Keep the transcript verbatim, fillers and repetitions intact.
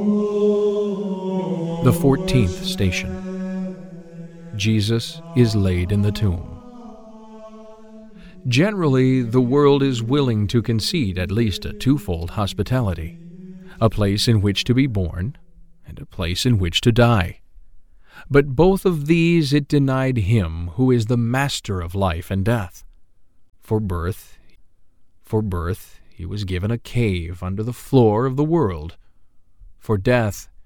The fourteenth station. Jesus is laid in the tomb. Generally, the world is willing to concede at least a twofold hospitality, a place in which to be born and a place in which to die. But both of these it denied him who is the master of life and death. For birth, for birth he was given a cave under the floor of the world. For death